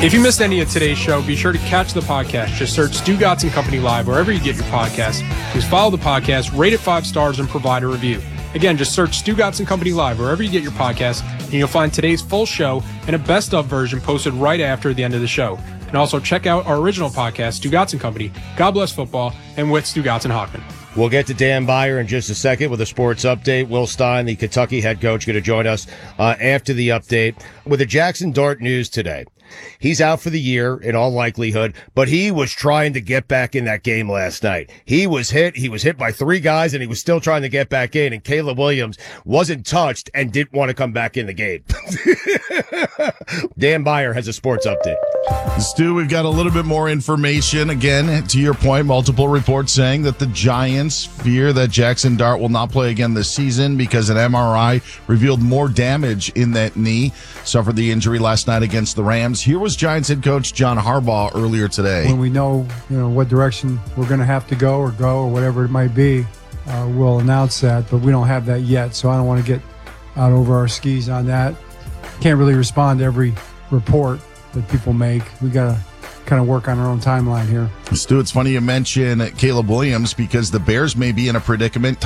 If you missed any of today's show, be sure to catch the podcast. Just search Stu Gotts and Company Live wherever you get your podcasts. Please follow the podcast, rate it 5 stars, and provide a review. Again, just search Stu Gotts and Company Live wherever you get your podcasts, and you'll find today's full show and a best-of version posted right after the end of the show. And also check out our original podcast, Stu Gotts and Company, God Bless Football, and with Stu Gotts and Hockman. We'll get to Dan Beyer in just a second with a sports update. Will Stein, the Kentucky head coach, going to join us after the update with the Jackson Dart news today. He's out for the year in all likelihood, but he was trying to get back in that game last night. He was hit by 3 guys, and he was still trying to get back in, and Caleb Williams wasn't touched and didn't want to come back in the game. Dan Beyer has a sports update. Stu, we've got a little bit more information. Again, to your point, multiple reports saying that the Giants fear that Jackson Dart will not play again this season because an MRI revealed more damage in that knee. Suffered the injury last night against the Rams. Here was Giants head coach John Harbaugh earlier today. When we know, what direction we're going to have to go or whatever it might be, we'll announce that, but we don't have that yet, so I don't want to get out over our skis on that. Can't really respond to every report that people make. We got to kind of work on our own timeline here. Stu, it's funny you mention Caleb Williams because the Bears may be in a predicament.